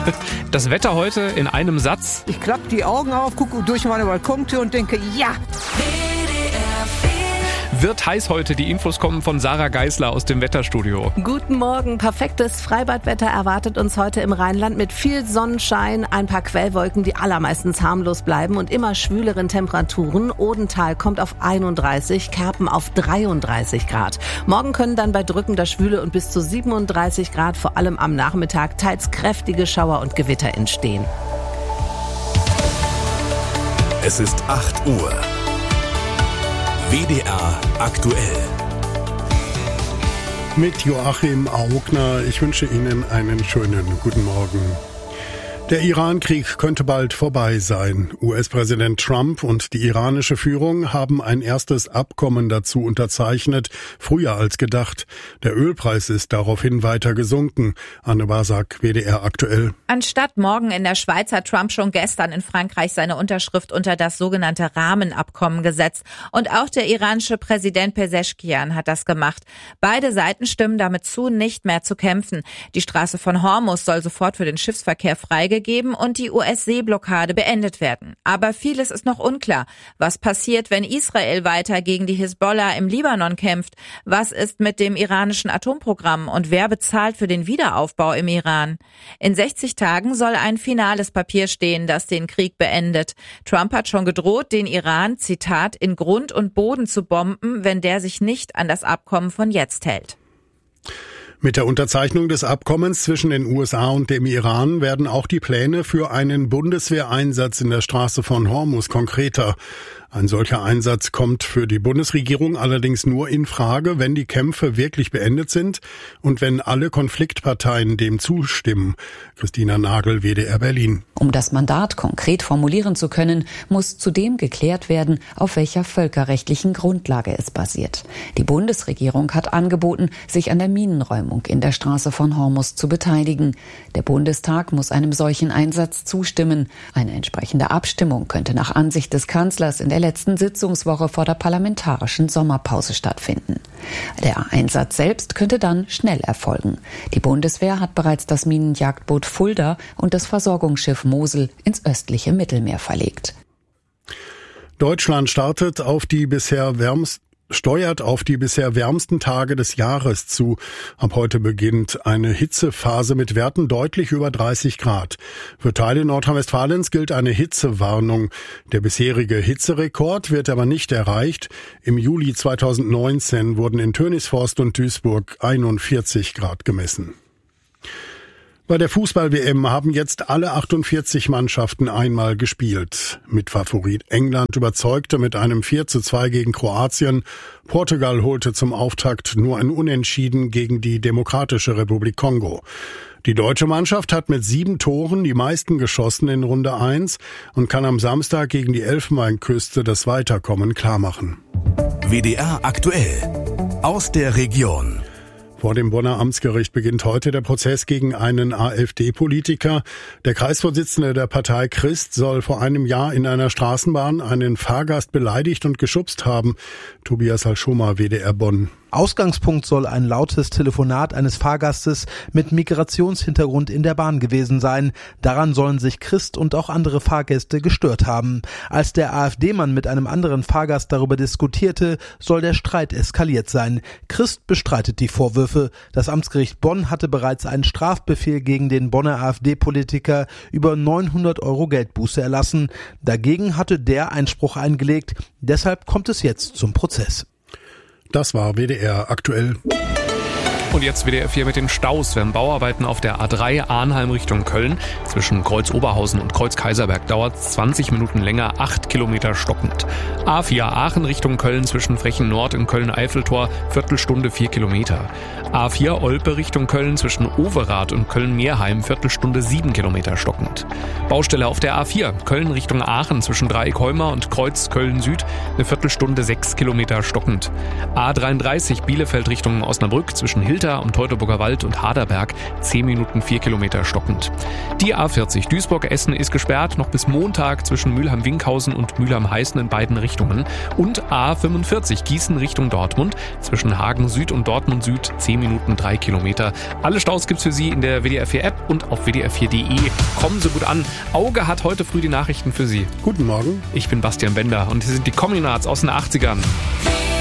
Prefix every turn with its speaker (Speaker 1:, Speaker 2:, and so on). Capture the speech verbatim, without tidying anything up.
Speaker 1: Das Wetter heute in einem Satz.
Speaker 2: Ich klappe die Augen auf, gucke durch meine Balkontür und denke, ja.
Speaker 1: Wird heiß heute. Die Infos kommen von Sarah Geisler aus dem Wetterstudio.
Speaker 3: Guten Morgen. Perfektes Freibadwetter erwartet uns heute im Rheinland mit viel Sonnenschein, ein paar Quellwolken, die allermeistens harmlos bleiben und immer schwüleren Temperaturen. Odental kommt auf einunddreißig, Kerpen auf dreiunddreißig Grad. Morgen können dann bei drückender Schwüle und bis zu siebenunddreißig Grad vor allem am Nachmittag teils kräftige Schauer und Gewitter entstehen.
Speaker 4: Es ist acht Uhr. W D R aktuell.
Speaker 5: Mit Joachim Augner. Ich wünsche Ihnen einen schönen guten Morgen. Der Iran-Krieg könnte bald vorbei sein. U S-Präsident Trump und die iranische Führung haben ein erstes Abkommen dazu unterzeichnet, früher als gedacht. Der Ölpreis ist daraufhin weiter gesunken. Anne Basak, W D R aktuell.
Speaker 6: Anstatt morgen in der Schweiz hat Trump schon gestern in Frankreich seine Unterschrift unter das sogenannte Rahmenabkommen gesetzt. Und auch der iranische Präsident Pezeshkian hat das gemacht. Beide Seiten stimmen damit zu, nicht mehr zu kämpfen. Die Straße von Hormuz soll sofort für den Schiffsverkehr freigegeben und die U S-Seeblockade beendet werden. Aber vieles ist noch unklar. Was passiert, wenn Israel weiter gegen die Hisbollah im Libanon kämpft? Was ist mit dem iranischen Atomprogramm und wer bezahlt für den Wiederaufbau im Iran? In sechzig Tagen soll ein finales Papier stehen, das den Krieg beendet. Trump hat schon gedroht, den Iran, Zitat, in Grund und Boden zu bomben, wenn der sich nicht an das Abkommen von jetzt hält.
Speaker 5: Mit der Unterzeichnung des Abkommens zwischen den U S A und dem Iran werden auch die Pläne für einen Bundeswehreinsatz in der Straße von Hormuz konkreter. Ein solcher Einsatz kommt für die Bundesregierung allerdings nur in Frage, wenn die Kämpfe wirklich beendet sind und wenn alle Konfliktparteien dem zustimmen. Christina Nagel, W D R Berlin.
Speaker 7: Um das Mandat konkret formulieren zu können, muss zudem geklärt werden, auf welcher völkerrechtlichen Grundlage es basiert. Die Bundesregierung hat angeboten, sich an der Minenräumung in der Straße von Hormuz zu beteiligen. Der Bundestag muss einem solchen Einsatz zustimmen. Eine entsprechende Abstimmung könnte nach Ansicht des Kanzlers in der letzten Sitzungswoche vor der parlamentarischen Sommerpause stattfinden. Der Einsatz selbst könnte dann schnell erfolgen. Die Bundeswehr hat bereits das Minenjagdboot Fulda und das Versorgungsschiff Mosel ins östliche Mittelmeer verlegt.
Speaker 5: Deutschland startet auf die bisher wärmsten steuert auf die bisher wärmsten Tage des Jahres zu. Ab heute beginnt eine Hitzephase mit Werten deutlich über dreißig Grad. Für Teile Nordrhein-Westfalens gilt eine Hitzewarnung. Der bisherige Hitzerekord wird aber nicht erreicht. Im Juli zweitausendneunzehn wurden in Tönisvorst und Duisburg einundvierzig Grad gemessen. Bei der Fußball-W M haben jetzt alle achtundvierzig Mannschaften einmal gespielt. Mitfavorit England überzeugte mit einem vier zu zwei gegen Kroatien. Portugal holte zum Auftakt nur ein Unentschieden gegen die Demokratische Republik Kongo. Die deutsche Mannschaft hat mit sieben Toren die meisten geschossen in Runde eins und kann am Samstag gegen die Elfenbeinküste das Weiterkommen klarmachen.
Speaker 4: W D R aktuell aus der Region.
Speaker 5: Vor dem Bonner Amtsgericht beginnt heute der Prozess gegen einen AfD-Politiker. Der Kreisvorsitzende der Partei Christ soll vor einem Jahr in einer Straßenbahn einen Fahrgast beleidigt und geschubst haben. Tobias Halschomer, W D R Bonn.
Speaker 8: Ausgangspunkt soll ein lautes Telefonat eines Fahrgastes mit Migrationshintergrund in der Bahn gewesen sein. Daran sollen sich Christ und auch andere Fahrgäste gestört haben. Als der AfD-Mann mit einem anderen Fahrgast darüber diskutierte, soll der Streit eskaliert sein. Christ bestreitet die Vorwürfe. Das Amtsgericht Bonn hatte bereits einen Strafbefehl gegen den Bonner AfD-Politiker über neunhundert Euro Geldbuße erlassen. Dagegen hatte der Einspruch eingelegt. Deshalb kommt es jetzt zum Prozess.
Speaker 5: Das war W D R aktuell.
Speaker 1: Und jetzt W D R vier mit den Staus. Wenn Bauarbeiten auf der A drei Arnheim Richtung Köln zwischen Kreuz Oberhausen und Kreuz Kaiserberg dauert zwanzig Minuten länger, acht Kilometer stockend. A vier Aachen Richtung Köln zwischen Frechen Nord und Köln-Eiffeltor, Viertelstunde vier Kilometer. A vier Olpe Richtung Köln zwischen Overath und Köln-Meerheim, Viertelstunde sieben Kilometer stockend. Baustelle auf der A vier Köln Richtung Aachen zwischen Dreieck-Heuma und Kreuz Köln-Süd, eine Viertelstunde sechs Kilometer stockend. A dreiunddreißig Bielefeld Richtung Osnabrück zwischen Hildesheim Filter am Teutoburger Wald und Haderberg zehn Minuten vier Kilometer stockend. Die A vierzig Duisburg-Essen ist gesperrt, noch bis Montag zwischen Mülheim-Winkhausen und Mülheim-Heißen in beiden Richtungen. Und A fünfundvierzig Gießen Richtung Dortmund zwischen Hagen Süd und Dortmund Süd zehn Minuten drei Kilometer. Alle Staus gibt's für Sie in der W D R vier App und auf w d r vier punkt d e. Kommen Sie gut an. Auge hat heute früh die Nachrichten für Sie.
Speaker 5: Guten Morgen.
Speaker 1: Ich bin Bastian Bender und hier sind die Communards aus den achtzigern.